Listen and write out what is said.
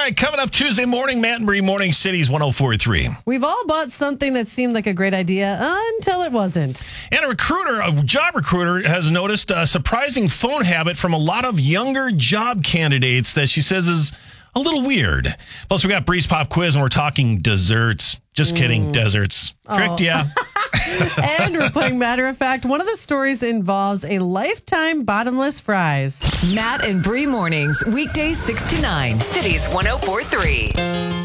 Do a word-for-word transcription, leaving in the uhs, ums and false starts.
right, coming up Tuesday morning, Matt and Bree Morning Cities one oh four point three. We've all bought something that seemed like a great idea until it wasn't. And a recruiter, a job recruiter, has noticed a surprising phone habit from a lot of younger job candidates that she says is a little weird. Plus, we got Bree's Pop Quiz, and we're talking desserts. Just kidding, deserts. Tricked ya. And we're playing Matter of Fact. One of the stories involves a lifetime bottomless fries. Matt and Bree Mornings, weekdays six to nine, Cities one oh four point three.